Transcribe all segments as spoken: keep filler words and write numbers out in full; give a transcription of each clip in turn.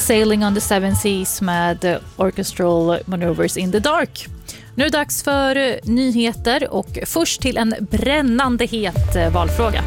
Sailing on the Seven Seas med Orchestral Maneuvers in the Dark. Nu är det dags för nyheter och först till en brännande het valfråga.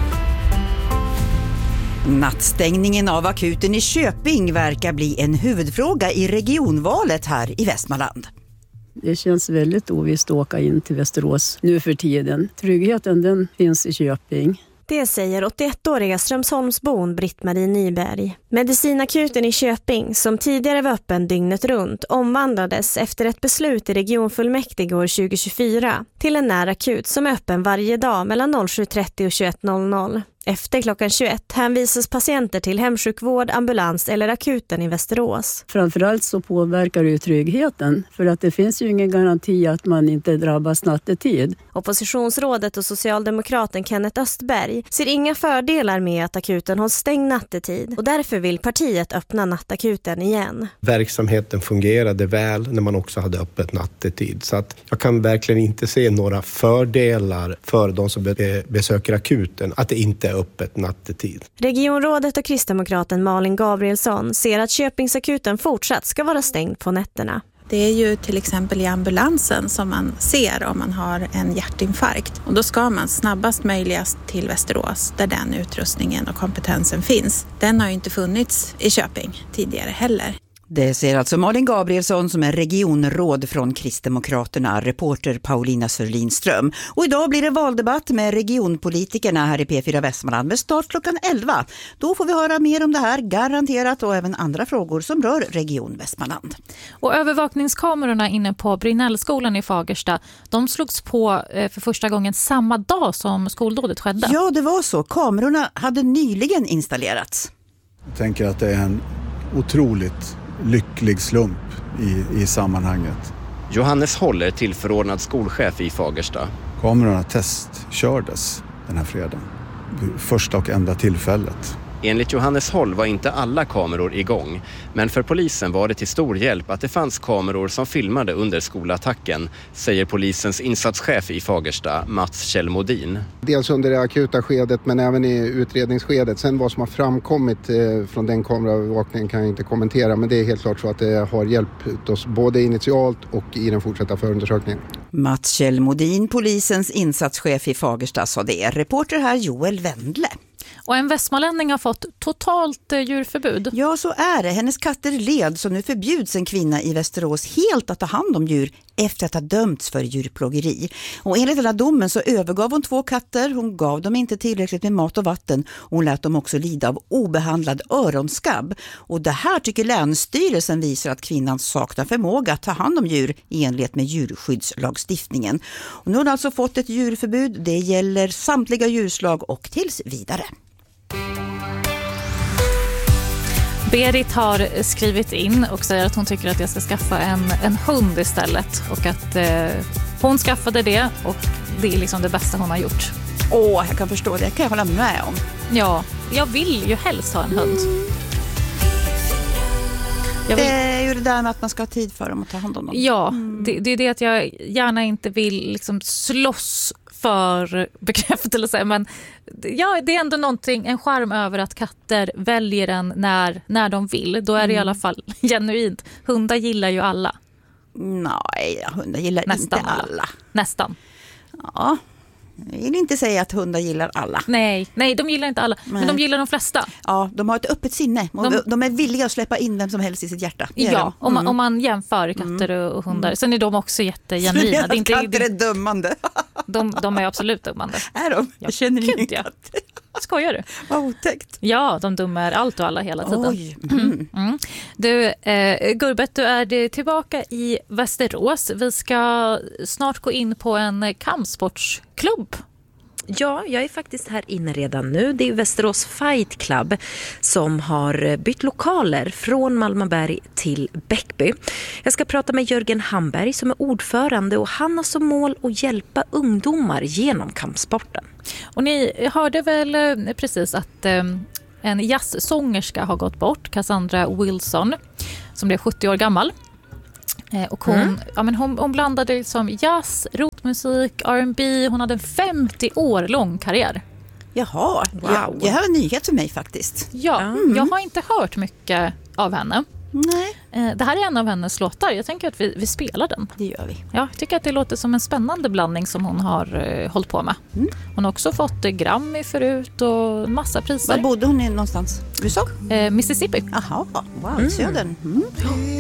Nattstängningen av akuten i Köping verkar bli en huvudfråga i regionvalet här i Västmanland. Det känns väldigt ovisst att åka in till Västerås nu för tiden. Tryggheten den finns i Köping. Det säger åttioettåriga Strömsholmsbon Britt-Marie Nyberg. Medicinakuten i Köping, som tidigare var öppen dygnet runt, omvandlades efter ett beslut i regionfullmäktige år tjugo tjugofyra till en närakut som är öppen varje dag mellan noll sju trettio och tjugoett noll noll. Efter klockan tjugoett hänvisas patienter till hemsjukvård, ambulans eller akuten i Västerås. Framförallt så påverkar det ju tryggheten, för att det finns ju ingen garanti att man inte drabbas nattetid. Oppositionsrådet och socialdemokraten Kenneth Östberg ser inga fördelar med att akuten hålls stängd nattetid och därför vill partiet öppna nattakuten igen. Verksamheten fungerade väl när man också hade öppet nattetid, så att jag kan verkligen inte se några fördelar för de som be- besöker akuten att det inte är öppet nattetid. Regionrådet och kristdemokraten Malin Gabrielsson ser att Köpingsakuten fortsatt ska vara stängd på nätterna. Det är ju till exempel i ambulansen som man ser om man har en hjärtinfarkt. Och då ska man snabbast möjligast till Västerås där den utrustningen och kompetensen finns. Den har ju inte funnits i Köping tidigare heller. Det säger alltså Malin Gabrielsson som är regionråd från Kristdemokraterna, reporter Paulina Sörlinström. Och idag blir det valdebatt med regionpolitikerna här i P fyra Västmanland med start klockan elva. Då får vi höra mer om det här, garanterat, och även andra frågor som rör Region Västmanland. Och övervakningskamerorna inne på Brinellskolan i Fagersta, de slogs på för första gången samma dag som skoldådet skedde. Ja, det var så. Kamerorna hade nyligen installerats. Jag tänker att det är en otroligt lycklig slump i, i sammanhanget. Johannes Håller till förordnad skolchef i Fagersta. Kamerorna testkördes den här fredagen. Första och enda tillfället. Enligt Johannes Håll var inte alla kameror igång, men för polisen var det till stor hjälp att det fanns kameror som filmade under skolattacken, säger polisens insatschef i Fagersta, Mats Kjellmodin. Dels under det akuta skedet men även i utredningsskedet. Sen vad som har framkommit från den kameraövervakningen kan jag inte kommentera, men det är helt klart så att det har hjälpt oss både initialt och i den fortsatta förundersökningen. Mats Kjellmodin, polisens insatschef i Fagersta, sa det. Reporter här Joel Wendle. Och en västmanlänning har fått totalt djurförbud. Ja, så är det. Hennes katter led, så nu förbjuds en kvinna i Västerås helt att ta hand om djur efter att ha dömts för djurplågeri. Och enligt den här domen så övergav hon två katter. Hon gav dem inte tillräckligt med mat och vatten. Och hon lät dem också lida av obehandlad öronskabb. Och det här tycker Länsstyrelsen visar att kvinnan saknar förmåga att ta hand om djur i enlighet med djurskyddslagstiftningen. Och nu har hon alltså fått ett djurförbud. Det gäller samtliga djurslag och tills vidare. Berit har skrivit in och säger att hon tycker att jag ska skaffa en, en hund istället. Och att eh, hon skaffade det och det är liksom det bästa hon har gjort. Åh, jag kan förstå det. Det kan jag hålla med om. Ja, jag vill ju helst ha en hund. Jag vill... Det är ju det där med att man ska ha tid för dem att ta hand om dem. Ja, mm. det, det är det att jag gärna inte vill liksom slåss för bekräftelse, men ja, det är ändå någonting, en charm över att katter väljer en när, när de vill. Då är det mm. i alla fall genuint. Hundar gillar ju alla. Nej, hundar gillar Nästan inte alla. alla. Nästan. Ja. Jag vill inte säga att hundar gillar alla. Nej, nej, de gillar inte alla. Nej. Men de gillar de flesta. Ja, de har ett öppet sinne. De, de är villiga att släppa in vem som helst i sitt hjärta. Ja, mm. om, man, om man jämför katter och hundar. Sen är de också jättegenuina. Det är inte, katter är dömande. De, de är absolut dömande. Är de? Jag känner ingen Gud, ja. katt. Skojar du? Vad otäckt. Ja, de dömer allt och alla hela tiden. Oj. Mm. Mm. Du, eh, Gurbet, du är tillbaka i Västerås. Vi ska snart gå in på en kampsportsklubb. Ja, jag är faktiskt här inne redan nu. Det är Västerås Fight Club som har bytt lokaler från Malmöberg till Bäckby. Jag ska prata med Jörgen Hamberg som är ordförande och han har som mål att hjälpa ungdomar genom kampsporten. Och ni hörde väl precis att eh, en jazzsångerska har gått bort, Cassandra Wilson, som blev sjuttio år gammal. Och hon, mm. ja, men hon, hon blandade liksom jazz, rotmusik, R and B. Hon hade en femtio år lång karriär. Jaha, wow. Det här är en nyhet för mig faktiskt. Ja, mm. jag har inte hört mycket av henne. Nej. Det här är en av hennes låtar. Jag tänker att vi, vi spelar den. Det gör vi. Ja, jag tycker att det låter som en spännande blandning som hon har eh, hållit på med. Mm. Hon har också fått eh, Grammy förut och massa priser. Var bodde hon i någonstans? U S A? Eh, Mississippi. Jaha, wow, mm. södern. Mm.